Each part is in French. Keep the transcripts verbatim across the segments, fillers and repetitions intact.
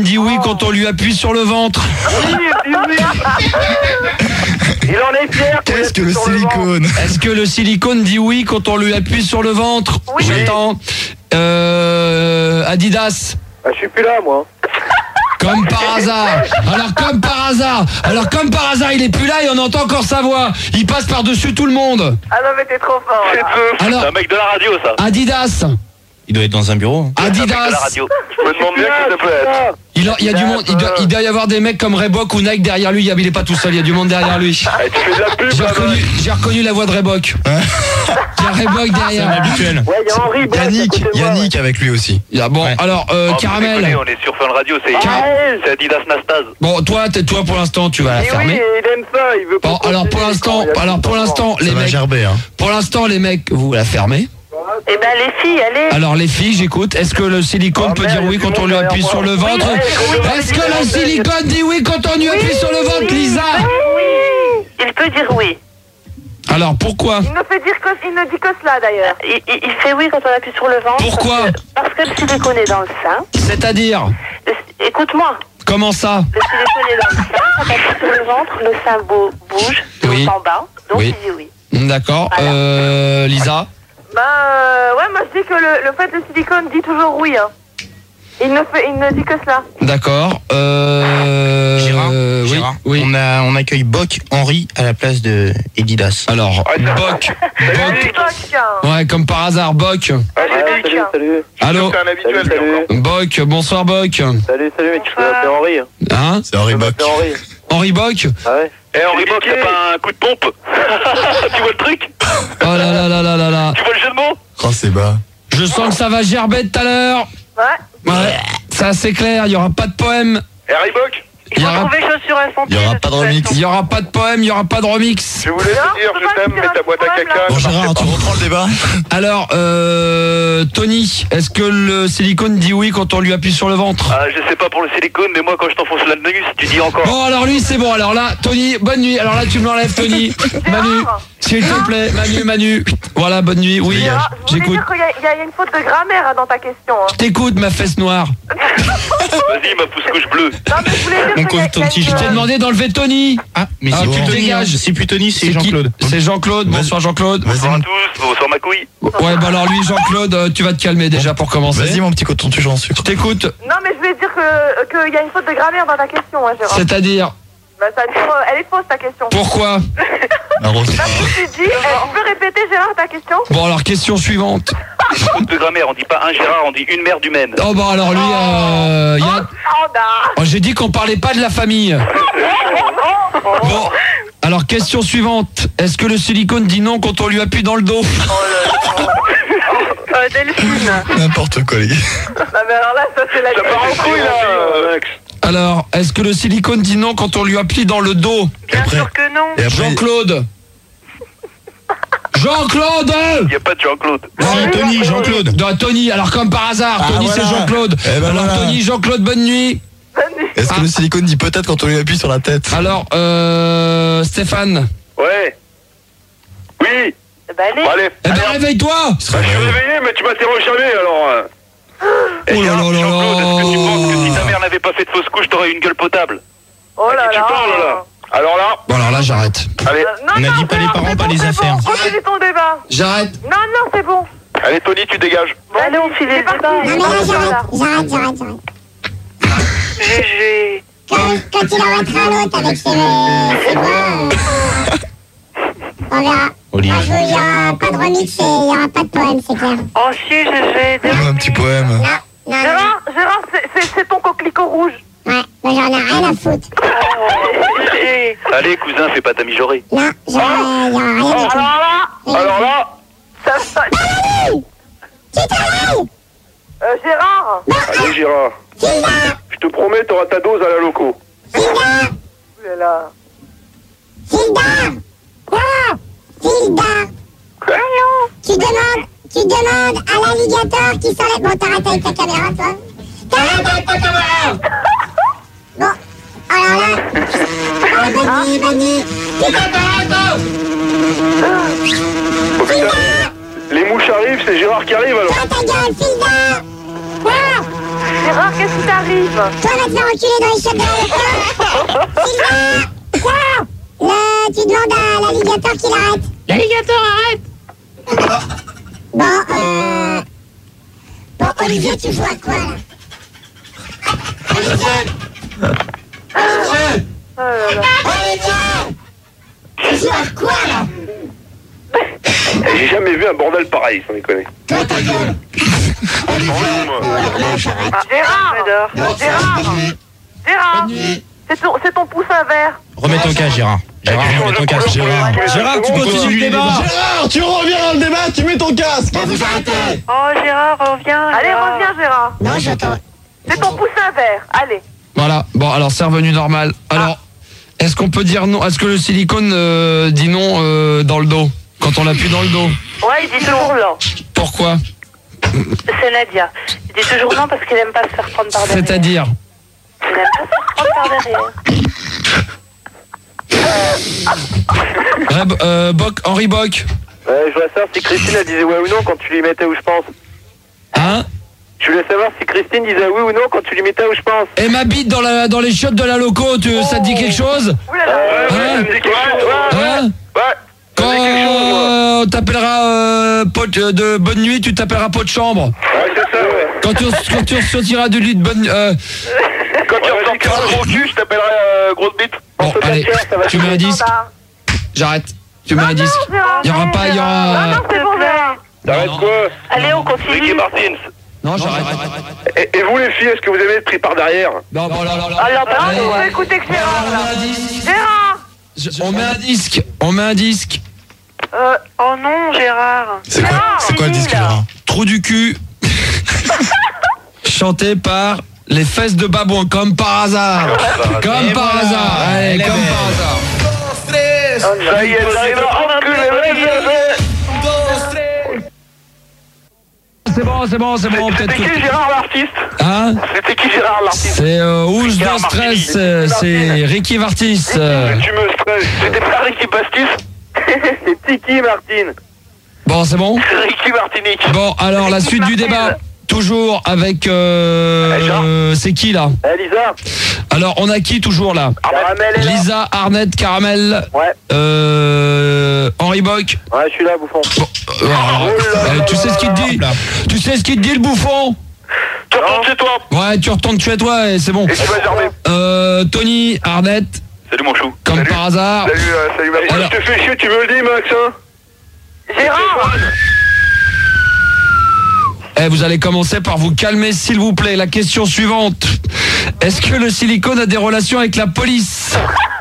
dit oui quand on lui appuie sur le ventre. Oui, oui, oui. Il en est fier. Qu'est-ce que le silicone? Est-ce que le silicone dit oui quand on lui appuie sur le ventre? Oui. J'attends. Euh, Adidas. Ah, je suis plus là, moi. Comme par hasard. Alors comme par hasard. Alors comme par hasard, il est plus là et on entend encore sa voix. Il passe par-dessus tout le monde. Ah non, mais t'es trop fort. C'est là. peu. Alors- C'est un mec de la radio, ça. Adidas. Il doit être dans un bureau. C'est un mec de la Adidas. radio. Je me demande bien qui ça peut être. Il, a- il y a du monde. Il doit, il doit y avoir des mecs comme Reebok ou Nike derrière lui. Il est pas tout seul. Il y a du monde derrière lui. Eh, tu fais de la pub, J'ai là, reconnu, j'ai reconnu la voix de Reebok. Il y a Reebok C'est derrière. habituel. Ouais, il y a Henri Black à Yannick, côté de moi, Yannick avec lui aussi. Il y a- Bon, Ouais. alors euh, Oh, mais Caramel. déconnez, on est sur Fun Radio, c'est c'est Adidas Nastase. Bon, toi, t'es- toi pour l'instant, tu vas la Et oui, fermer. il aime ça, il veut pas. Bon, alors pour continuer, l'instant, quand il y a alors plus pour de l'instant, Ça les va mecs, gerber, hein. pour l'instant, les mecs, vous la fermez. Eh ben, les filles, allez. Alors les filles, j'écoute. Est-ce que le silicone Oh, peut merde, dire oui il y a quand du on monde lui derrière appuie moi. sur le ventre? oui, oui, Est-ce oui, que le oui, silicone dit oui quand on lui appuie sur le ventre, Lisa? Oui, il peut dire oui. Alors pourquoi? Il ne fait dire que, il ne dit que cela d'ailleurs. Il, il- il fait oui quand on appuie sur le ventre. Pourquoi? Parce que, parce que le silicone est dans le sein. C'est-à-dire? Le- Écoute-moi, Comment ça? le silicone est dans le sein. Quand on appuie sur le ventre, le sein bou- bouge de Oui. haut en bas. Donc Oui. il dit oui. D'accord. Voilà. Euh, Lisa? Bah euh, ouais, moi je dis que le, le fait le silicone dit toujours oui. Hein. Il ne fait, il ne dit que cela. D'accord. Euh... Gérard, euh, oui, Gérard, oui. On, a, on accueille Boc Henri à la place de Edidas. Alors, Ah, ça- Boc. Salut Boc. Boc. Ouais, comme par hasard, Boc. Allez, Ouais, Vic. salut, salut. Allô? C'est un habituel, Salut, lui, encore. Boc, bonsoir Boc. Salut, salut, mais tu peux m'appeler Henri. Hein? C'est Henri Boc. Henri. Henri Boc? Ah ouais. Eh, Henri Boc, t'as pas un coup de pompe? Tu vois le truc? Oh là là là là là là. Tu vois le jeu de mots? Oh, c'est bas. Je sens que ça va gerber tout à l'heure. Ouais. Ouais, ça c'est clair, il y aura pas de poème. Eh, Harry Boc, Il y aura, chaussures infantiles. Il y aura pas de remix. il y aura pas de poème, il y aura pas de remix. je voulais te Non, dire, faut je pas t'aime, dire mais un ta boîte à problème, caca. là. Bon, ça Gérard, marchait tu pas. reprends le débat? Alors, euh, Tony, est-ce que le silicone dit oui quand on lui appuie sur le ventre? Ah, je sais pas pour le silicone, mais moi, quand je t'enfonce l'anus, tu dis encore. Bon, alors lui, c'est bon. Alors là, Tony, bonne nuit. Alors là, tu me l'enlèves, Tony. Manu, s'il te plaît, Manu, Manu. Voilà, bonne nuit. Oui, Gérard, je voulais j'écoute. dire qu'il y, a- il y a une faute de grammaire hein, dans ta question. Hein. Je t'écoute, ma fesse noire. Vas-y, ma pousse couche bleue. Non, mais je voulais dire On qu'il y a- compte il y a ton petit une- Je t'ai demandé d'enlever Tony. Ah, mais Ah, c'est tu plus te Tony. dégages. hein. C'est plus Tony, c'est qui Jean-Claude. C'est Jean-Claude. Vas-y. Bonsoir, Jean-Claude. Bonsoir à Vas-y, tous, bonsoir ma couille. Ouais, bah alors lui, Jean-Claude, euh, tu vas te calmer déjà pour commencer. vas-y, mon petit coton, tu en sucre. Je t'écoute. Non, mais je voulais dire que- qu'il y a une faute de grammaire dans ta question, hein, Gérard. C'est-à-dire, Bah, ça veut dire, euh, elle est fausse ta question. pourquoi? Arrose. Tu dis, euh, tu peux répéter, Gérard, ta question? Bon, alors, question suivante. Faute de grammaire, on dit pas un Gérard, on dit une merde humaine. Oh, bah alors lui, euh, il y a... Oh, bah. Oh, j'ai dit qu'on parlait pas de la famille. Bon, alors question suivante. Est-ce que le silicone dit non quand on lui appuie dans le dos? Euh, Delphine. N'importe quoi, les gars. Non, mais alors là, ça, c'est la Ça part en couille, là, Max. Alors, est-ce que le silicone dit non quand on lui appuie dans le dos? Bien Après- sûr que non. Et après, Jean-Claude. Jean-Claude. Y a pas de Jean-Claude. si, Tony, Jean-Claude. Non, Tony, alors comme par hasard, Ah, Tony voilà. c'est Jean-Claude. Eh ben alors voilà. Tony, Jean-Claude, bonne nuit. Est-ce que Ah. le silicone dit peut-être quand on lui appuie sur la tête? Alors, euh, Stéphane. Ouais. Oui. Bah, allez. Bon, allez. Eh ben Allez, hop. réveille-toi. Bah, je suis réveillé, mais tu m'interroges jamais, alors. euh. Eh, Oh là Gérard, là là Jean-Claude, est-ce que tu là. penses que si ta mère n'avait pas fait de fausse couche, t'aurais eu une gueule potable? Oh là À qui là. tu parles, là? Alors là, Bon alors là, j'arrête. allez. Euh, non, On a non, dit pas les Gérard, parents, c'est pas bon, les c'est affaires. Bon. Continue ton débat. J'arrête. Non, non, c'est bon. Allez, Tony, tu dégages. Bon, allez, on file les débats. Non mais là j'arrête, j'arrête, j'arrête, j'arrête. G G. Quand, quand il arrêtera l'autre avec ses, ses voix, euh, on verra. Olivier. Un jour il n'y aura pas de remix et il n'y aura pas de poème, c'est clair. Oh si, G G. Oh, un petit poème. Non, non, non. Gérard, Gérard, c'est- c'est c'est ton coquelicot rouge. Ouais, moi j'en ai rien à foutre. G. Allez, cousin, fais pas ta mijaurée. Non, j'en ai, il n'y aura rien Alors à tout. là, Alors là, ça ça- Qui travaille? Euh, Gérard. allez, Gérard. Je te promets, t'auras ta dose à la loco. Hilda, Oh là là. Hilda, quoi? Hilda, tu demandes, tu demandes à l'alligator qui s'enlève. Bon, t'arrêtes avec ta caméra, toi. T'arrêtes avec ta caméra. Bon, alors là, allez, bonne nuit, bonne nuit. Oh, putain. Les mouches arrivent, c'est Gérard qui arrive alors. Ferme ta gueule, Hilda. Quoi? Gérard, qu'est-ce qui t'arrive? Toi, va te faire enculer dans les chiottes de la loco. Sylvain. Quoi? Le... Tu demandes à l'alligator qu'il arrête. L'alligator, arrête. Bon, euh... Bon, Olivier, tu joues à quoi, là? Olivier. Olivier. Oh là là. Olivier. Tu joues à quoi, là? J'ai jamais vu un bordel pareil, sans déconner. Toi, ta gueule. Olivier. Ouais, j'arrête. Ah, Gérard, Gérard, Gérard, c'est ton, c'est ton poussin vert. Remets ton casque, Gérard. Gérard, remets ton casque. Gérard, Gérard, tu continues le débat. Gérard, tu reviens dans le débat, tu mets ton casque. Bah, vous arrêtez. Oh Gérard, reviens. Allez, Gérard. reviens Gérard. Non, j'entends. C'est ton poussin vert. Allez. Voilà, bon alors c'est revenu normal. Alors, est-ce qu'on peut dire non? Est-ce que le silicone euh, dit non euh, dans le dos? Quand on l'appuie dans le dos? Ouais, il dit toujours non. Pourquoi? C'est Nadia. Il dit toujours non parce qu'il aime pas se faire prendre par derrière. C'est-à-dire? Il aime pas se faire prendre par derrière. Reb- euh, Boc, Henri Boc. Ouais, je voulais savoir si Christine elle disait ouais ou non quand tu lui mettais où je pense. Hein? Je voulais savoir si Christine disait oui ou non quand tu lui mettais où je pense. Et ma bite dans, la, dans les chiottes de la loco, tu, ça te dit quelque chose? Ouh là là. Ouais, ouais, Hein ça me dit quelque chose. Ouais, ouais. Hein? Ouais. Ça Quand me dit quelque chose, moi. euh, on t'appellera euh, pote euh, de bonne nuit, tu t'appelleras pot de chambre. Ouais, c'est ça, ouais. Quand tu, quand tu sortiras du lit de bonne... Euh, Quand tu ressortiras le gros cul, je t'appellerai euh, grosse bite. bon, allez, tu mets un disque. J'arrête. Tu mets un disque. Il y aura pas, il y Non, aura... non, c'est bon Gérard. T'arrêtes quoi? Allez, on Ricky continue. Martins. Non, j'arrête. Et, et vous les filles, est-ce que vous aimez être pris par derrière? Non, bon, là, là, là. Alors, bah, Allez. on va écouter que Gérard, On là. met un disque. Gérard. Je- On met un disque. On met un disque. Euh, oh non, Gérard. C'est quoi, Gérard, c'est quoi le fini, disque, là. Gérard? Trou du cul. Chanté par les fesses de Babouin, comme par hasard. Comme par hasard. Allez, comme par hasard. Ça y est, j'arrive à prendre que les C'est bon, c'est bon, c'est bon. Peut-être C'était que... qui Gérard l'artiste? Hein? C'était qui Gérard l'artiste? C'est euh, Ouze Ricard de stress, Martini. euh, c'est Ricky Vartis. euh. Tu me stresses. C'était pas Ricky Pastis? C'est Tiki Martine. Bon, c'est bon? Ricky Martinique. Bon, alors la suite du débat. Toujours avec... Euh, Eh, Jean. euh, c'est qui là? Eh Lisa? Alors, on a qui toujours là? Caramel est là? Lisa, Arnett, Caramel, Ouais, euh, Henri Boc. ouais, je suis là, bouffon. Bon, euh, alors, Oh là euh, là tu sais ce qu'il te dit? Tu sais ce qu'il te dit le bouffon? Tu retournes chez toi. Ouais, tu retournes chez toi et c'est bon. Et tu vas germer. Euh, Tony, Arnett, Salut mon chou. comme Salut. par hasard. Salut, euh, salut Max. Alors- Je te fais chier, tu me le dis, Max, hein? Gérard. Eh, vous allez commencer par vous calmer, s'il vous plaît. La question suivante. Est-ce que le silicone a des relations avec la police?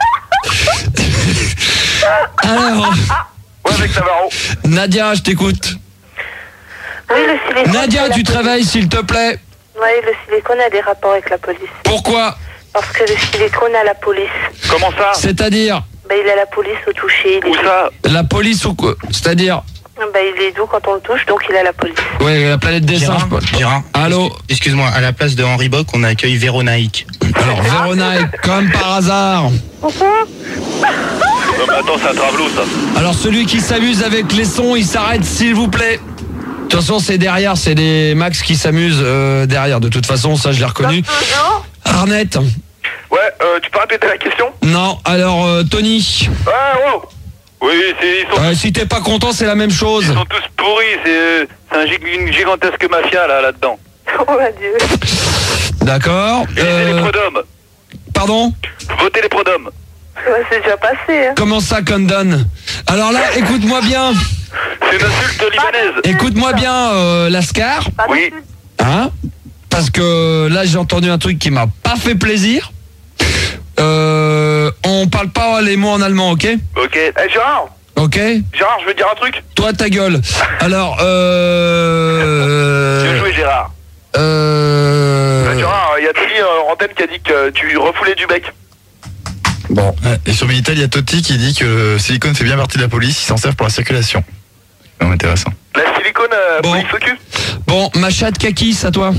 Alors, Ouais, avec Navarro. Nadia, je t'écoute. Oui, le silicone. Nadia, tu te réveilles, s'il te plaît. Oui, le silicone a des rapports avec la police. Pourquoi? Parce que le silicone a la police. Comment ça? C'est-à-dire, Ben, il a la police au toucher. Il Où est... ça? la police ou quoi? C'est-à-dire, Ben, il est doux quand on le touche, donc il a la police. ouais, la planète des singes. Gérard, quoi. Gérard, Allô? excuse-moi, à la place de Henri Boc, on accueille Véronaïque. Alors, Véronique, comme par hasard. Non, mais attends, c'est un travelot, ça. Alors, celui qui s'amuse avec les sons, il s'arrête, s'il vous plaît. De toute façon, c'est derrière, c'est des Max qui s'amusent euh, derrière. De toute façon, ça, je l'ai reconnu. Toujours. Arnett? Ouais, euh, tu peux répéter la question? Non. Alors, euh, Tony? Ouais, wow. Oui, c'est, ils sont, Euh, si t'es pas content, c'est la même chose. ils sont tous pourris, c'est, euh, c'est un gig- une gigantesque mafia, là, là-dedans. Oh, mon Dieu. D'accord. Lisez les Euh, prud'hommes. pardon? Votez les prud'hommes. Ouais, c'est déjà passé. Hein. Comment ça, Condon? Alors là, écoute-moi bien. C'est une insulte libanaise. Écoute-moi bien, euh, Lascar. Pas Oui. dessus. Hein? Parce que là, j'ai entendu un truc qui m'a pas fait plaisir. Euh, on parle pas les mots en allemand, ok? Ok. Eh, Gérard? Ok? Gérard, je veux dire un truc. Toi, ta gueule. Alors, euh... Bien joué, Gérard. Euh... Bah, Gérard, il y a Tony euh, en antenne qui a dit que tu refoulais du bec. Bon. Ouais, et sur Minitel, il y a Totti qui dit que le silicone fait bien partie de la police, ils s'en servent pour la circulation. C'est vraiment intéressant. La silicone, euh, Bon. police au cul. Bon, ma chatte kaki, à toi.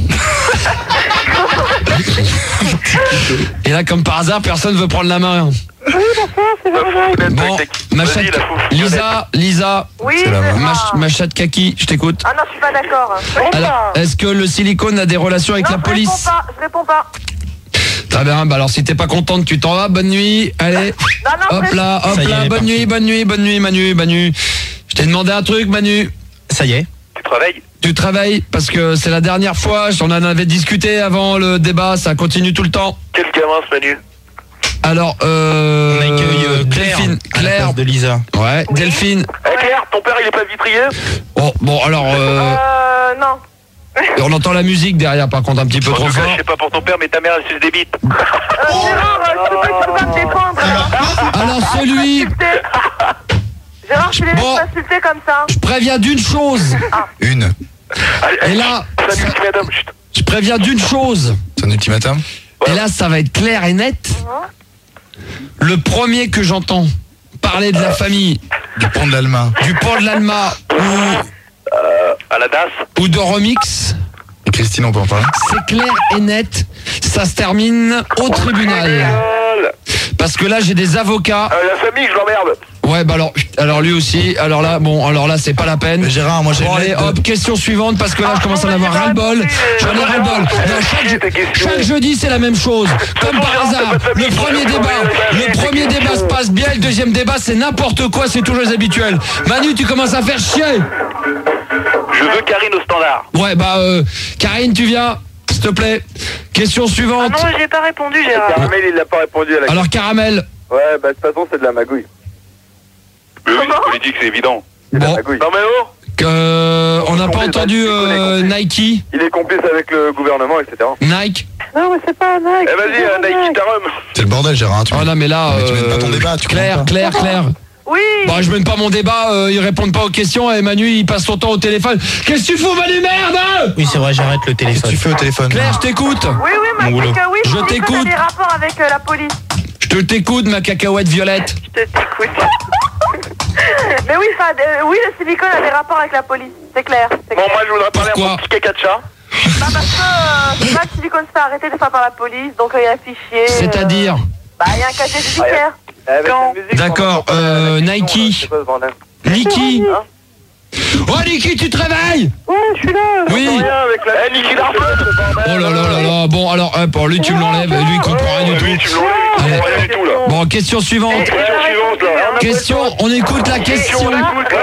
Et là, comme par hasard, personne veut prendre la main. Oui, bonsoir, c'est pas vrai. Bon, ma Vas-y, chatte... la fausse Lisa, Lisa, Oui, C'est la Gérard. ma, ch- ma chatte kaki, je t'écoute. Ah non, je suis pas d'accord. Alors, est-ce que le silicone a des relations avec non, la je police? réponds pas, je réponds pas. Très bien, bah alors si t'es pas contente, tu t'en vas, bonne nuit, allez. Non, non, Hop je là, hop Ça y est, là, elle est bonne partie. nuit, bonne nuit, bonne nuit, Manu, Manu. Je t'ai demandé un truc, Manu. Ça y est. Tu travailles? Tu travailles parce que c'est la dernière fois, on en avait discuté avant le débat, ça continue tout le temps. Quel gamin ce Manu? Alors, euh... On accueille euh, Claire. Delphine, à la Claire, place de Lisa. ouais, Delphine. Eh Claire, ton père il est pas vitrier? Bon, bon alors, euh, Euh, non. on entend la musique derrière, par contre, un petit peu En trop tout cas, fort. je sais pas pour ton père, mais ta mère elle suce des bites. Euh, Gérard, euh, tu peux pas, tu peux pas me défendre. hein. Alors celui, Insulter. Gérard, tu les laisses Bon. m'insulter comme ça. je préviens d'une chose. Une. Et là, Salut, madame. Chut. je préviens d'une chose. C'est un ultimatum. Et là, ça va être clair et net. Le premier que j'entends parler de la famille, Du pont de l'Alma. du pont de l'Alma ou, À la D A S. ou de Remix, Et Christine, on peut en parler. c'est clair et net. Ça se termine au tribunal. Gueule. Parce que là, j'ai des avocats. Euh, la famille, je l'emmerde. Ouais, bah alors, alors lui aussi. Alors là, bon, alors là, c'est pas la peine. Mais Gérard, moi j'ai Bon une allez, lettre de- hop, question suivante parce que là je commence à en avoir ras-le-bol. J'en ai ras-le-bol. Dans Chaque, chaque jeudi c'est la même chose. Comme par hasard, le premier débat, le premier débat se passe bien, le deuxième débat c'est n'importe quoi, c'est toujours les habituels. Manu, tu commences à faire chier. Je veux Karine au standard. Ouais, bah euh, Karine, tu viens, s'il te plaît. Question suivante. Ah non, j'ai pas répondu, Gérard. Caramel, il n'a pas répondu à la Alors Caramel, Ouais, bah de toute façon, c'est de la magouille. Mais oui, Comment politique, c'est évident. bon, Non mais oh, que, on n'a pas entendu euh, Nike, il est complice avec le gouvernement, et cetera. Nike. Non, mais c'est pas un Nike. Eh vas-y, euh, Nike, ta rhum. C'est le bordel, Gérard. Tu Oh non mais là, Mais tu mènes pas ton euh, débat, tu Claire, comprends pas. Claire, Claire. Oui. Bon, je mène pas mon débat, euh, ils répondent pas aux questions et Manu il passe son temps au téléphone. Qu'est-ce que tu fous, Manu, merde? Oui, c'est vrai, j'arrête le Qu'est-ce que téléphone. tu fais au téléphone? Claire, je t'écoute. Oui, oui, ma Mon boulot. que oui. Je Silicone t'écoute. a des rapports avec euh, la police. Je te t'écoute, ma cacahuète violette. Je t'écoute. Mais oui, enfin, euh, oui, le silicone a des rapports avec la police. C'est clair. C'est Bon, clair. moi, je voudrais parler Pourquoi à mon petit caca de chat. Bah, parce que euh, c'est pas que le silicone se fait arrêter des fois par la police, donc euh, il y a un fichier. euh, C'est-à-dire Bah, il y a un casier judiciaire. Quand D'accord, euh, Nike. Niki. Oh, Niki, tu te réveilles? Ouais, je suis là. Oui. avec la... Eh, Niki Larson. Oh là là là là. Bon, alors, hop, alors, lui, tu me l'enlèves. Lui, il comprend rien du Oui, tout. tu me l'enlèves, il Allez. comprend rien du tout, là. Bon, question suivante. Question suivante, là. Question, on écoute la question. écoute,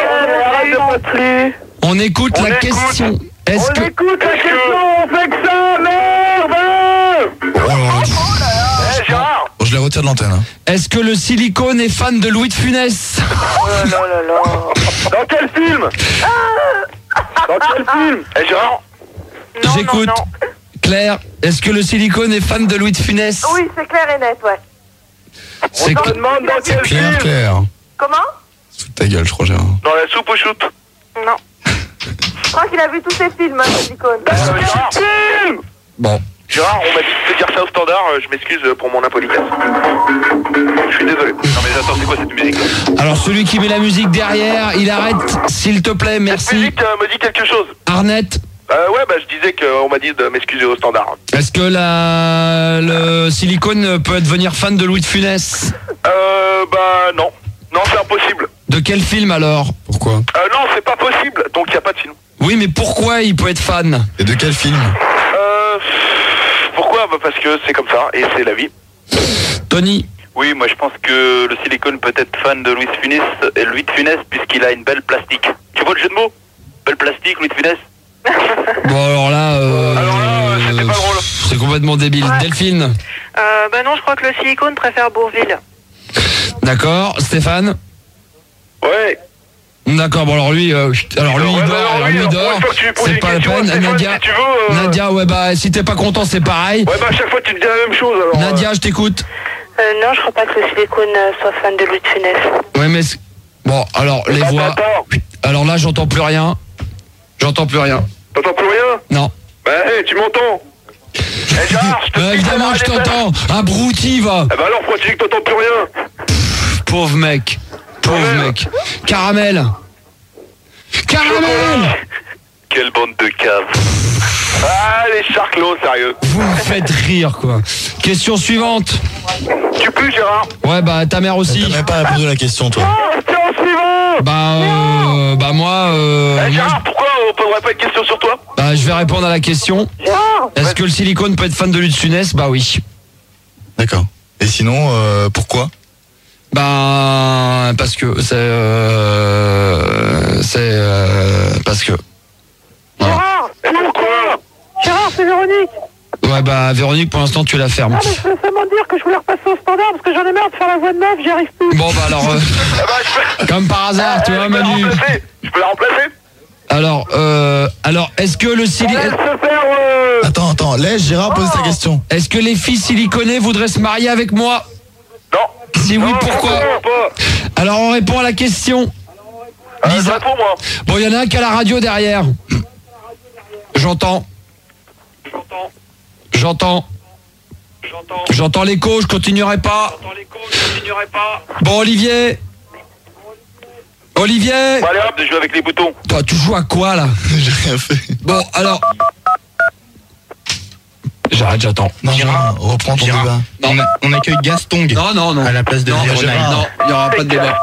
là. On écoute On la écoute. question. Est-ce que... écoute la question, on fait que ça, merde. Oh, Eh, Gérard. bon, je les retire de l'antenne. hein. Est-ce que le silicone est fan de Louis de Funès? Oh là là là. Dans quel film? Dans quel film? Eh, Gérard. Non, J'écoute. non, non. Claire, est-ce que le silicone est fan de Louis de Funès? Oui, c'est clair et net, ouais. C'est On te demande dans quel Claire, film? Claire. Comment? Sous ta gueule, je crois, Gérard. Dans la soupe au shoot. Non. Je crois qu'il a vu tous ses films, hein, silicone. Euh, Gérard. Film. Bon. Gérard, on m'a dit de te dire ça au standard, euh, je m'excuse pour mon impolitesse. Je suis désolé. Non mais attends, c'est quoi cette musique là? Alors, celui qui met la musique derrière, il arrête, s'il te plaît, Cette merci. musique euh, me dit quelque chose. Arnett, Euh, ouais, bah je disais qu'on m'a dit de m'excuser au standard. est-ce que la... le silicone peut devenir fan de Louis de Funès? Euh, bah non. Non, c'est impossible. De quel film alors? Pourquoi? Euh, non, c'est pas possible, donc il a pas de film. Oui, mais pourquoi il peut être fan? Et de quel film? Euh... Pourquoi? Bah parce que c'est comme ça, et c'est la vie. Tony, Oui, moi je pense que le silicone peut être fan de Louis de Funès, et Louis de Funès puisqu'il a une belle plastique. Tu vois le jeu de mots? Belle plastique, Louis de Funès. bon alors là, euh, Alors là, euh, c'était pas drôle. c'est complètement débile. Ouais. Delphine, Euh, bah non, je crois que le silicone préfère Bourville. d'accord. Stéphane, Ouais. d'accord. Bon alors lui, euh, chut, alors lui il Ouais, dort, bah, alors oui, lui il alors, dort. une fois que tu lui poses C'est une pas la question, peine. Stéphane, Nadia, si tu veux, euh, Nadia, ouais bah si t'es pas content c'est pareil. Ouais, bah à chaque fois tu te dis la même chose alors. Nadia, je t'écoute. Euh, non, je crois pas que le silicone euh, soit fan de Louis de Funès. Ouais mais c'est- bon alors les Attends, voix. attends. Alors là j'entends plus rien. J'entends plus rien. T'entends plus rien? Non. Bah, hey, tu m'entends? Eh, Gérard, je te Bah, dis évidemment que je ça va t'entends. Abruti va. Eh bah alors, pourquoi tu dis que t'entends plus rien? Pauvre mec. Pauvre Ouais. mec. Caramel. Caramel. Quelle bande de caves. Ah, les charclos, sérieux. Vous me faites rire quoi. Question suivante. Tu pues, Gérard. Ouais, bah ta mère aussi. T'as même pas répondu à la question, toi. Oh, tiens, suivant. Bah, euh, bah moi, euh, Eh, moi, Gérard, pourquoi on poserait pas une question sur toi? bah, je vais répondre à la question. Est-ce que le silicone peut être fan de lutte funeste? Bah oui. D'accord. Et sinon, euh, pourquoi? Bah parce que c'est euh, c'est euh, parce que. Voilà. Gérard. Et pourquoi? Gérard, c'est Véronique. Ouais bah Véronique, pour l'instant tu la fermes. Ah, mais je voulais seulement dire que je voulais repasser au standard parce que j'en ai marre de faire la voix de meuf, j'y arrive plus. Bon bah alors, euh, Eh ben, je peux... comme par hasard, tu Eh, vois je peux la Manu. remplacer. Je peux la remplacer? Alors, euh, alors est-ce que le sili... Laisse se faire. Euh... Attends, attends, laisse Gérard poser sa question. est-ce que les filles siliconées voudraient se marier avec moi? Non. Si oui, Non, pourquoi? non, pas. Alors on répond à la question. Euh, Lisa. réponds moi. Bon, il y en a un qui a la radio derrière. J'entends. J'entends. J'entends. J'entends. J'entends l'écho, je continuerai pas. J'entends l'écho, je continuerai pas. Bon, Olivier. Olivier. Bon, allez hop, je joue avec les boutons. Toi, tu joues à quoi là? J'ai rien fait. Bon, alors. J'arrête, j'attends. Non, Gérard, reprends ton Gérard. débat. Non. On, a- on accueille Gastong Non, non, non. à la place de Non, Véronique. Gérard, non, il n'y aura pas de débat.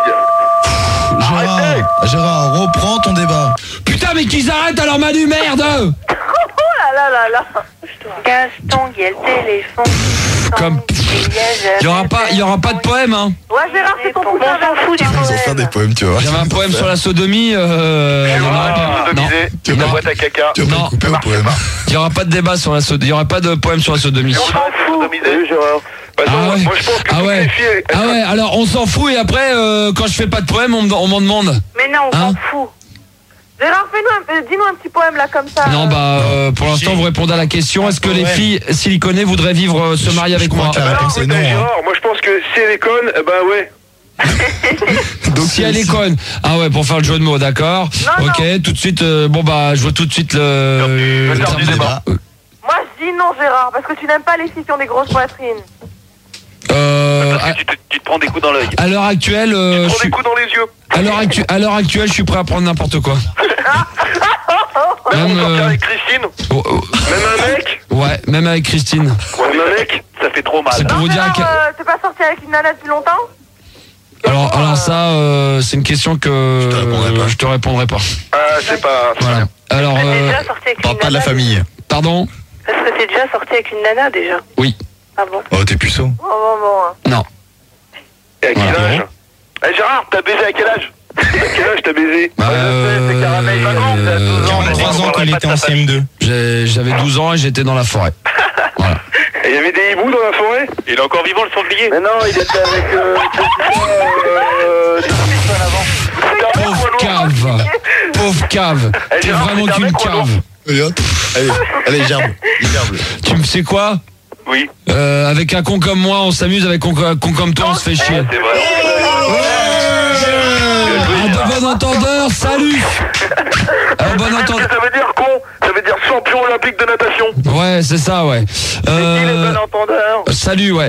Gérard, Gérard, reprends ton débat. Putain, mais qu'ils arrêtent alors, Manu, merde! Oh là là là là. Gaston, il y a le téléphone. Comme. Il y aura pas, il y aura pas de poème, hein. Ouais, Gérard, c'est ton On poussin s'en fout du Ils vont faire poème. des poèmes, tu vois. J'avais un poème sur la sodomie, euh. il y en aura pas. Non. Tu vas Non. boîte à caca. Tu vas pas Non. le couper au poème. Il y aura pas de débat sur la sodomie. Il y aura pas de poème sur la sodomie. On s'en fout. Gérard. Bah, Ah non, ouais. moi je pense que Ah toutes ouais. les filles, elles- Ah ouais, alors on s'en fout et après, euh, quand je fais pas de poème, on me- on m'en demande. Mais non, on Hein s'en fout. Gérard, fais-nous un, euh, dis-nous un petit poème là comme ça. Non, bah, euh, pour l'instant, vous répondez à la question. Est-ce que les filles siliconées voudraient vivre, euh, se marier avec je crois moi? que la Ah non, réponse est mais non. hein. Gérard, moi je pense que si elle est conne, eh ben ouais. Donc, Si elle est conne. Ah ouais, pour faire le jeu de mots, d'accord. Non, Ok, tout de suite, euh, bon bah, je vois tout de suite le, le faire terme du de débat. débat. Moi, je dis non, Gérard, parce que tu n'aimes pas les filles qui ont des grosses poitrines. Euh, Parce à, que tu te, tu te prends des coups dans l'œil. à l'heure actuelle, Tu euh, te je prends suis, des coups dans les yeux. à l'heure actu- à l'heure actuelle, je suis prêt à prendre n'importe quoi. Même Même, sortir euh, avec Christine, oh, oh, même un mec, ouais, même avec Christine. même un mec, ça fait trop mal. C'est pour Non, vous dire Gérard, que. euh, t'es pas sorti avec une nana depuis longtemps? Alors, alors ça, euh, c'est une question que Je te répondrai pas. euh, je te répondrai pas. Ah, c'est pas. c'est Voilà. bien. Alors, T'es euh, déjà sorti avec Parle une pas de la nana. famille. pardon? Parce que t'es déjà sorti avec une nana déjà. Oui. Ah bon? Oh, t'es puceau. Oh, bon, bon. Non. Et à quel Voilà. âge? Eh Gérard, t'as baisé à quel âge? À quel âge t'as baisé? Bah, Ouais, je sais, c'est Caramel, vingt ans, t'as douze ans, Il y a on a dit trois qu'on ans quand parlerait il pas était de en ta C M deux. j'ai- j'avais douze ans et j'étais dans la forêt. Voilà. Et il y avait des hiboux dans la forêt? Il est encore vivant le sanglier? Mais non, il était avec euh, euh, des personnes avant. Pauvre cave. Pauvre cave. Eh, T'es Gérard, vraiment c'est un qu'une mec ou un cave. Allez, hop. Allez, allez, gerbe. Gerbe. Tu me sais quoi? Oui, Euh, avec un con comme moi, on s'amuse. Avec un con, un con comme toi, on se fait chier. c'est vrai. À de bon entendeur, salut. À bon Qu'est-ce que entendeur. ça veut dire con? Ça veut dire champion olympique de natation. Ouais, c'est ça, ouais. Euh, entendeur. salut, ouais.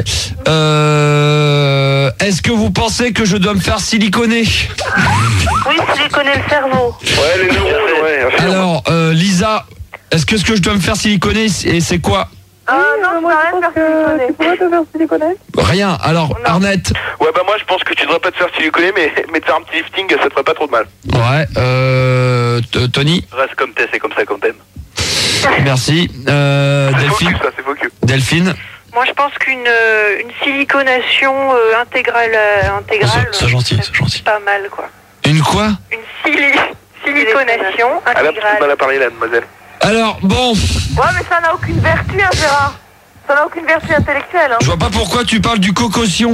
Euh, est-ce que vous pensez que je dois me faire siliconer? Oui, siliconer le cerveau. Ouais, les neurones, ouais. affirme. Alors, euh, Lisa, est-ce que ce que je dois me faire siliconer, et c'est quoi? Ah non, tu vas rien faire siliconer. Tu pourrais te faire siliconer? Rien. Alors, Arnett. Ouais, bah moi je pense que tu devrais pas te faire siliconer, mais, mais te faire un petit lifting, ça te ferait pas trop de mal. Ouais. Euh, T- Tony. Reste comme t'es, c'est comme ça qu'on t'aime. Merci. Euh, C'est Delphine. focus, ça, c'est focus. Delphine. Moi, je pense qu'une euh, une siliconation euh, intégrale, euh, intégrale, C'est gentil, c'est gentil. pas mal, quoi. Une quoi? Une sili siliconation Elle a un petit peu mal intégrale. à parler, la mademoiselle. Alors, bon, Ouais, mais ça n'a aucune vertu, hein, Gérard. Ça n'a aucune vertu intellectuelle, hein. je vois pas pourquoi tu parles du cocossion.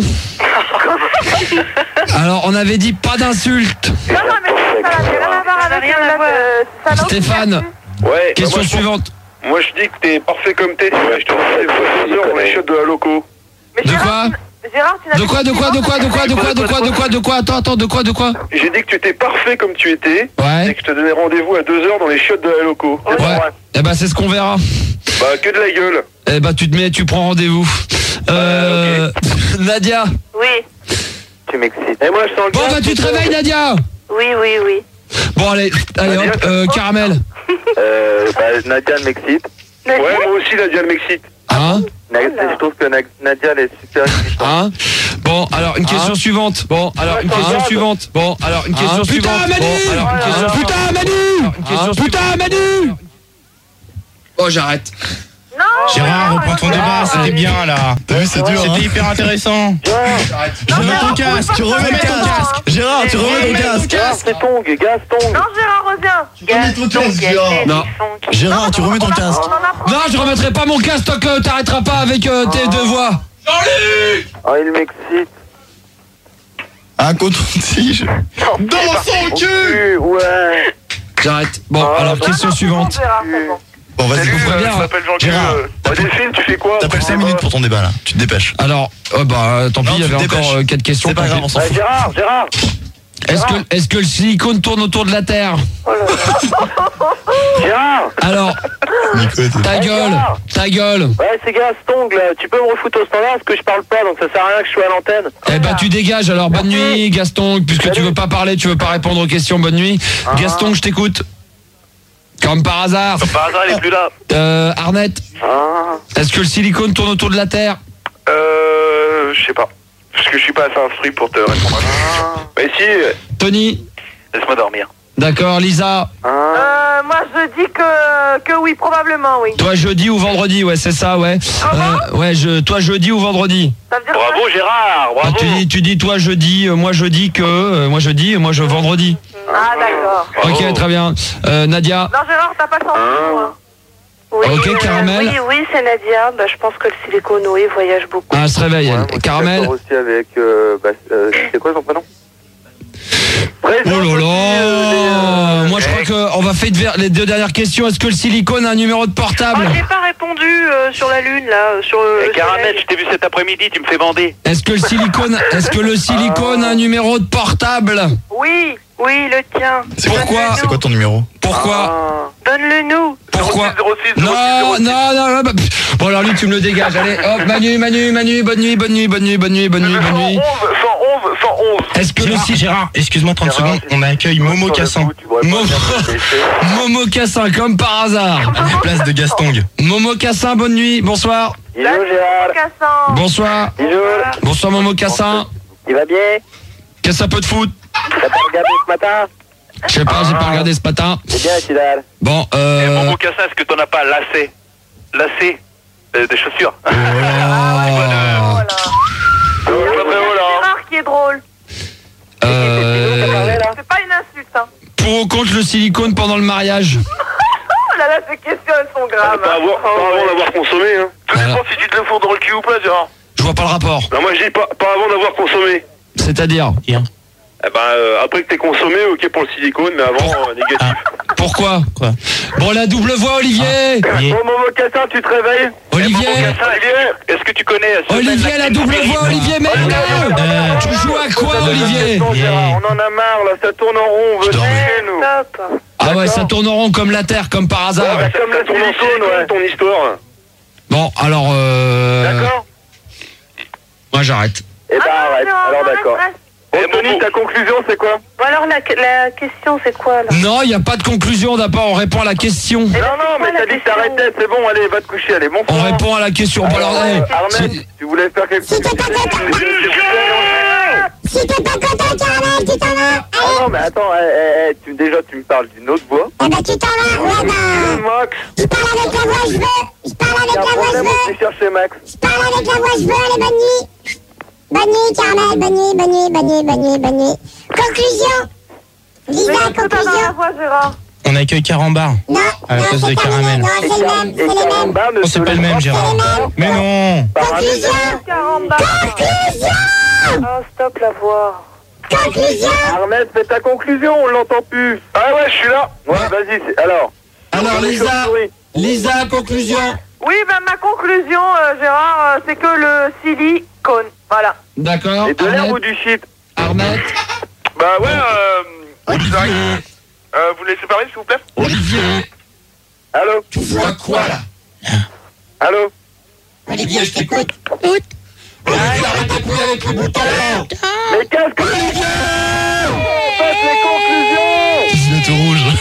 Alors, on avait dit pas d'insultes. Non, non, mais ça n'a rien à voir Ça n'a avec rien euh, à voir. euh, ça n'a aucune Stéphane. vertu. Ouais, Question bah, moi, suivante. je, moi je dis que t'es parfait comme t'es. Ouais, je te dis soixante heures dans les chiottes de la loco. Mais De Gérard, quoi? tu- Gérard, tu n'as De quoi, de quoi, de quoi, de quoi, de quoi, de quoi, de quoi, de quoi? Attends, attends, de quoi, de quoi? J'ai dit que tu étais parfait comme tu étais. Et Ouais. que je te donnais rendez-vous à deux heures dans les chiottes de la loco. C'est pas Ouais. vrai. Eh ben, c'est ce qu'on verra. Bah, que de la gueule. Eh ben, tu te mets, tu prends rendez-vous. Euh, Nadia. Oui, Tu m'excites. Et moi je sens le Bon, bah, tu te réveilles, Nadia. oui, oui, oui. Bon, allez, allez, hop, euh, caramel. Euh, bah, Nadia m'excite. Ouais, Nadia moi aussi Nadia m'excite. Hein? Je trouve que Nadia, elle est super excitante. Hein Bon, alors une question suivante. Bon, alors une question suivante. Bon, alors une question suivante. Putain, Manu Bon, alors une question Putain, Manu Une question Putain, Manu Oh, j'arrête. Non. Gérard, reprends ton débat, c'était bien là. T'as vu, c'est dur. C'était hein. hyper intéressant. Je remets ton casque. Tu remets ton casque. Gérard, tu remets ton casque. Gaston, Gaston. Non, Gérard, reviens. Tu remets ton casque, Gérard. Non. Gérard, tu remets ton casque. On en a Non, je remettrai pas mon casque tant que t'arrêteras pas avec euh, tes deux voix. Oh, il m'excite. Un coton-tige. Dans son cul. Ouais. J'arrête. Bon, Ah, alors bah, question non, suivante. c'est bon, Gérard, c'est bon. Bon, vas-y, Salut, vous euh, bien. je m'appelle Jean-Luc. Gérard, euh, t'as pris- Delphine, tu fais quoi T'as pris cinq minutes pour ton débat là. Tu te dépêches. Alors, euh, bah tant pis, Non, il y tu avait te encore dépêches. euh, quatre questions. C'est pas tant grave, pis. on s'en Ouais, fout. Gérard, Gérard. Est-ce que, est-ce que le silicone tourne autour de la Terre? Gérard. Alors, Nico, t'es- ta gueule, ta gueule. Ouais, c'est Gaston, là. Tu peux me refoutre au standard parce que je parle pas, donc ça sert à rien que je sois à l'antenne. Eh ben tu dégages alors, bonne nuit Gaston, puisque tu veux pas parler, tu veux pas répondre aux questions, bonne nuit. Gaston, je t'écoute. Comme par hasard. Comme par hasard, elle est plus là. Euh, Arnett, Ah. est-ce que le silicone tourne autour de la Terre? Euh. Je sais pas. Parce que je suis pas assez instruit pour te répondre. Mais si, euh, Tony, laisse-moi dormir. d'accord, Lisa, Euh, moi, je dis que, que oui, probablement, oui. toi jeudi ou vendredi, ouais c'est ça, ouais. Euh, ouais, je, toi jeudi ou vendredi. Ça veut dire Bravo quoi? Gérard, Ah, bravo. tu, dis, tu dis toi jeudi, euh, moi je dis que, euh, moi je dis, moi je vendredi. Ah, d'accord. Bravo. Ok, très bien. Euh, Nadia, Non, Gérard, t'as pas senti, moi. Oui, Ok, euh, Caramel. Oui, oui, c'est Nadia. Bah, je pense que le silicone, oui, voyage beaucoup. ah, elle se réveille, elle. Ouais, moi, je suis Caramel. d'accord aussi avec. Euh, bah, euh, c'est quoi son prénom? Oh là là. Moi je crois qu'on va faire de- les deux dernières questions. Est-ce que le silicone a un numéro de portable? Oh, j'ai pas répondu euh, sur la lune, là, euh, sur Eh, le Caramel, soleil. je t'ai vu cet après-midi, tu me fais bander. Est-ce que le silicone, est-ce que le silicone a un numéro de portable? Oui. Oui, le tien. C'est quoi, Pourquoi c'est quoi ton numéro? Pourquoi? Donne-le nous. Pourquoi? zéro six, zéro six, Non, zéro six. non, non, non, bah, pff. Bon alors lui tu me le dégages. Allez, hop, Manu, Manu, Manu, bonne nuit, bonne nuit, bonne nuit, bonne nuit, bonne nuit, bonne nuit. cent onze, cent onze, cent onze. Est-ce que le Gérard, si Gérard, excuse-moi trente secondes, on accueille Momo Cassin Momo, Momo Cassin, comme par hasard. à la place de Gastong. Momo Cassin, bonne nuit, bonsoir. Bisous, Gérard. Cassant. Bonsoir. Bisous. Bonsoir Momo Cassin. Il va bien? Qu'est-ce que ça peut te foutre? T'as pas regardé ce matin? Je sais pas, j'ai pas regardé ce matin. C'est bien, Kidal. Bon, Eh, euh... Momo Cassin, est-ce que t'en as pas lacé? Lacé euh, des chaussures. Oh là. Voilà. Pas vrai, C'est voilà. Gérard qui est drôle. Euh... C'est pas une insulte, hein. Pour ou contre le silicone pendant le mariage? Oh là là, ces questions, elles sont graves. Pas avant, pas avant d'avoir consommé, hein. Tout Voilà. dépend si tu te le fous dans le cul ou pas, Gérard. Je vois pas le rapport. Non, moi je dis pas, pas avant d'avoir consommé. C'est-à-dire? Eh ben, euh, après que t'aies consommé, ok pour le silicone, mais avant, euh, négatif. Pourquoi? Quoi? Bon, la double voix, Olivier. Yeah. Bon, Momo Cassin, tu te réveilles? Olivier. Momo Cassin, Olivier, est-ce que tu connais ce Olivier, la double voix, Olivier, merde. Euh, Tu joues à quoi, Olivier? Non, Gérard, on en a marre, là, ça tourne en rond, on veut Je dormais. chez nous. Stop. Ah ouais, ça tourne en rond comme la Terre, comme par hasard. Ouais, comme le silicone, ouais. ton histoire. Bon, alors, euh... D'accord? moi, j'arrête. Eh ben, Ah, arrête. non, Alors, non, d'accord. reste, Bon, Eh, Tony, Momo. ta conclusion, c'est quoi? Bon, alors, la, la question, c'est quoi, là? Non, il n'y a pas de conclusion. D'abord, on répond à la question. Non, non, quoi, mais la t'as dit que question t'arrêtais, c'est bon, allez, va te coucher, allez, bon On sang. répond à la question. Bon, alors, hey, Armel, c'est- tu voulais faire quelque chose? Si t'es pas content, si t'es pas content, Caramel, tu t'en vas. Ah non, mais attends, eh, eh, eh, tu, déjà, tu me parles d'une autre voix. Eh ben, tu t'en vas. Ouais, bah. Max, Je parle avec la voix, je veux. Je parle avec il y a la un voix, je problème, on veux. s'est cherché Max. Je parle avec la voix, je veux. Allez, bonne nuit. Bonne nuit, Caramel. Bonne nuit, bonne nuit, bonne nuit, bonne nuit, bonne nuit. Conclusion. Mais Lisa, qu'est-ce que t'as dans la conclusion. voix, Gérard? On accueille Carambar. Non, À la non, place c'est de pas les Caramel. mêmes. Non, c'est le même, c'est les mêmes. Caramba ne Oh, se c'est pas le laisse même, Gérard. mêmes. Mais non. Conclusion. Caramba. Ah, stop la voix. Conclusion. Armel, fais ta conclusion, on l'entend plus. Ah ouais, je suis là. Ouais, vas-y, c'est- alors. Alors, Les Lisa, chauves-souris. Lisa, conclusion. Oui, ben ma conclusion, euh, Gérard, euh, c'est que le silicone. Voilà. D'accord. Et de l'herbe ou Arnett, du shit? Arnett, Bah ouais, euh... Olivier, euh vous laissez parler, s'il vous plaît? Olivier. Allô? Tu vois quoi, là? Allô? Olivier, je t'écoute. Olivier, arrête de courir avec le bouton. Mais qu'est-ce que tu fais? Faites les conclusions! Il est tout rouge.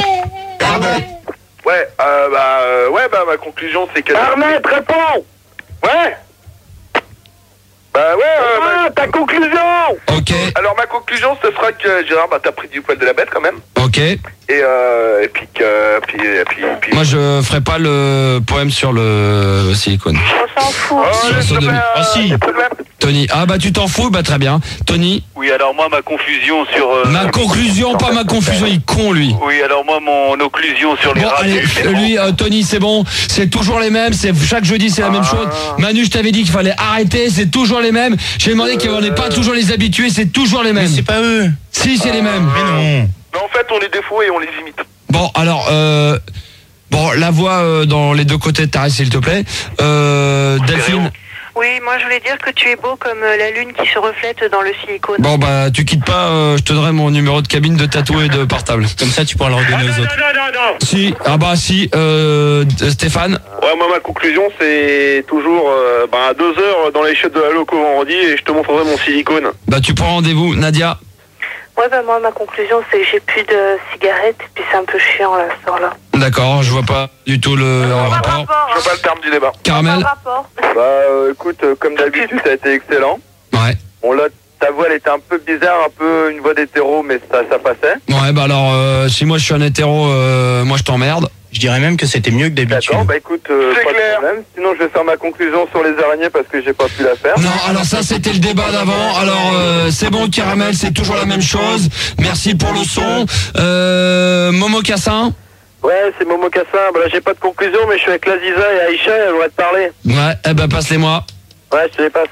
Arnett. Ouais, euh, bah, euh, ouais, bah, ma conclusion, c'est que... Armel, réponds! Ouais. Bah ouais, euh, ah, bah, ta conclusion. Ok. Alors ma conclusion, ce sera que Gérard, bah t'as pris du poil de la bête quand même. Ok. Et euh, et puis que, puis, et puis, puis... Moi, je ferai pas le poème sur le silicone. On s'en fout. Oh, Sur le sodomie. copain, Ah si. euh, tout de même. Tony. Ah bah tu t'en fous, bah très bien. Tony. Oui, alors moi, ma confusion sur... euh, Ma conclusion, pas ma confusion, il est con lui. Oui, alors moi, mon occlusion sur les Bon, rats. allez, c'est bon. lui, euh, Tony, c'est bon. C'est toujours les mêmes. C'est chaque jeudi, c'est la même chose. Manu, je t'avais dit qu'il fallait arrêter. C'est toujours les mêmes. J'ai demandé qu'il n'y pas toujours les habitués. C'est toujours les mêmes. Mais c'est pas eux. Si, c'est les mêmes. Mais non. Mais en fait, on les défaut et on les imite. Bon, alors, euh, bon, la voix euh, dans les deux côtés de ta reste, s'il te plaît. Euh, Delphine. Oui, moi je voulais dire que tu es beau comme euh, la lune qui se reflète dans le silicone. Bon, bah, tu quittes pas. euh, je te donnerai mon numéro de cabine de tatou et de portable. Comme ça, tu pourras le redonner aux autres. non, non, non. Si, ah bah si, euh, Stéphane. Ouais, moi, ma conclusion, c'est toujours euh, bah, à deux heures dans les chiottes de la loco vendredi et je te montrerai mon silicone. Bah, tu prends rendez-vous, Nadia. Ouais, bah moi, ma conclusion, c'est que j'ai plus de cigarettes, et puis c'est un peu chiant, là, ce soir-là. D'accord, je vois pas du tout le Pas de rapport. rapport, Je hein. vois pas le terme du débat. Caramel. Pas de rapport. Bah, euh, écoute, euh, comme d'habitude, ça a été excellent. Ouais. Bon, là, ta voix, elle était un peu bizarre, un peu une voix d'hétéro, mais ça, ça passait. Ouais, bah alors, euh, si moi je suis un hétéro, euh, moi je t'emmerde. Je dirais même que c'était mieux que d'habitude. D'accord, bah écoute, euh, C'est pas clair. de problème. Sinon, je vais faire ma conclusion sur les araignées parce que j'ai pas pu la faire. Non, alors ça c'était le débat d'avant. Alors euh, c'est bon, Caramel, c'est toujours la même chose. Merci pour le son. Euh, Momo Cassin. Ouais, c'est Momo Cassin. Bah là, j'ai pas de conclusion, mais je suis avec Laziza et Aïcha, elles vont te parler. Ouais, eh ben passe-les-moi. Ouais, je te les passe.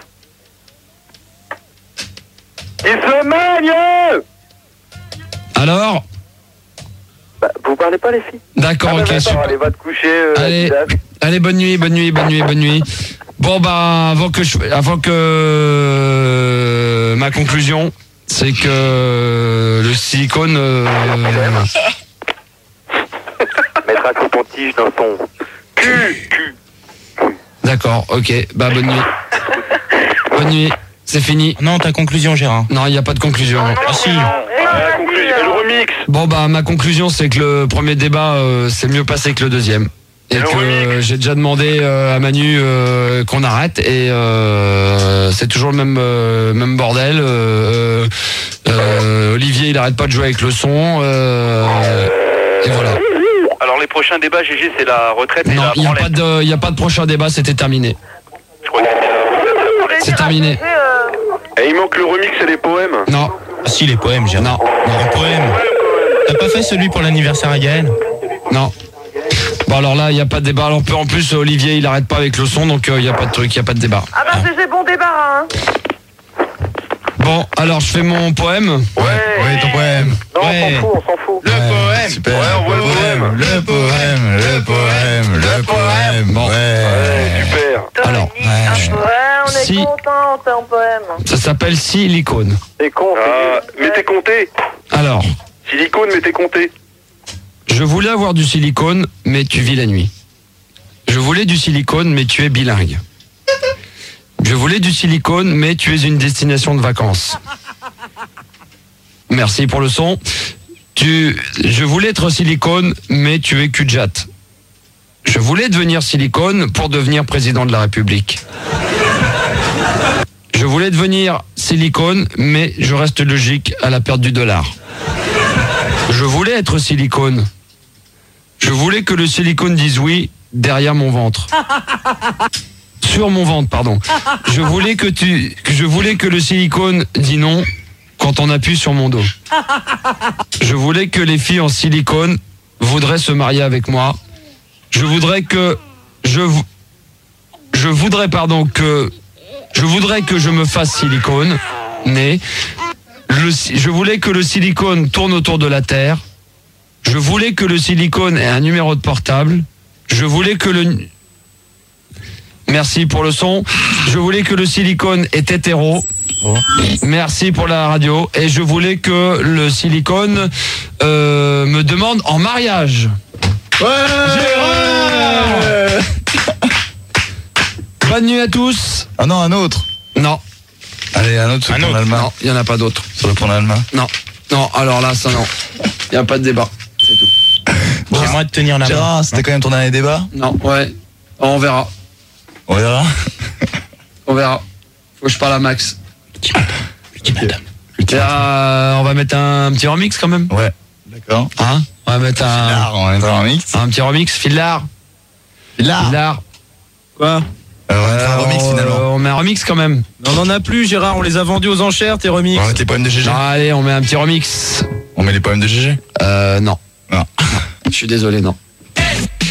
Il se magne. Alors Bah, vous parlez pas, les filles? D'accord, Ah, bah, ok, d'accord, super. allez, va te coucher. Euh, Allez, Adidas. allez, bonne nuit, bonne nuit, bonne nuit, bonne nuit. Bon bah avant que je, avant que euh, ma conclusion, c'est que le silicone. Euh, Mettre un coton-tige dans ton cul, cul. D'accord, ok, bah bonne nuit. Bonne nuit, c'est fini. Non, ta conclusion, Gérard. Non, il n'y a pas de conclusion. Ah si. La conclusion, le remix. Bon bah ma conclusion c'est que le premier débat euh, c'est mieux passé que le deuxième. Et Le que euh, j'ai déjà demandé euh, à Manu euh, qu'on arrête et euh, c'est toujours le même euh, même bordel. Euh, euh, Olivier il arrête pas de jouer avec le son euh, et voilà. Alors les prochains débats, G G, c'est la retraite et Non, la il n'y a branlette. pas de il y a pas de prochain débat, c'était terminé. Je crois que c'est la- C'est terminé. Et il manque le remix et les poèmes. Non, Ah si, les poèmes, Gérard. non, Un poème. T'as pas fait celui pour l'anniversaire à Gaël? non. Bon alors là il n'y a pas de débat. Alors en plus Olivier il arrête pas avec le son donc euh, il n'y a pas de truc, il n'y a pas de débat. Ah bah c'est bon débarras, hein. Bon alors je fais mon poème. Ouais, Ouais, ton poème. Non, Ouais. on s'en fout, on s'en fout. Le poème. Super. Ouais, on voit le poème. Le poème, le poème, le poème. Bon. Ouais, Ouais. super. Alors, Tony, un peu. Ouais, on est Si. content, c'est un poème. ça s'appelle silicone. T'es con, ah, mais t'es compté. Alors, Silicone, mais t'es compté. je voulais avoir du silicone, mais tu vis la nuit. Je voulais du silicone, mais tu es bilingue. Je voulais du silicone, mais tu es une destination de vacances. Merci pour le son. Tu, je voulais être silicone, mais tu es cul-de-jatte. Je voulais devenir silicone pour devenir président de la République. Je voulais devenir silicone, mais je reste logique à la perte du dollar. Je voulais être silicone. Je voulais que le silicone dise oui derrière mon ventre. Sur mon ventre, pardon. Je voulais que tu, que je voulais que le silicone dise non quand on appuie sur mon dos. Je voulais que les filles en silicone voudraient se marier avec moi. Je voudrais que je vou- je voudrais pardon que je voudrais que je me fasse silicone, mais le, si- je voulais que le silicone tourne autour de la Terre. Je voulais que le silicone ait un numéro de portable. Je voulais que le... Merci pour le son. Je voulais que le silicone est hétéro. Merci pour la radio. Et je voulais que le silicone euh, me demande en mariage. Ouais. Bonne nuit à tous. Ah non, un autre. Non, Allez, un autre sur Un le pont autre. d'Allemagne. non, il n'y en a pas d'autres. Sur le pont d'Allemagne. Non, non, alors là, ça non. Il n'y a pas de débat. J'aimerais te tenir la main. Gérard, c'était quand même ton dernier débat? Non, ouais. On verra. On verra. On verra. Faut que je parle à Max. Et, euh, on va mettre un petit remix quand même. Ouais, d'accord. Hein? On va mettre un. Filard, on va mettre un remix. Un petit remix, Filard. Filard. Filard. Quoi? Euh, on va mettre un remix on, finalement. euh, on met un remix quand même. On n'en a plus, Gérard, on les a vendus aux enchères, tes remix. On va mettre les poèmes de G G. Non, allez, on met un petit remix. On met les poèmes de G G. Euh, non. Non. Je suis désolé, non.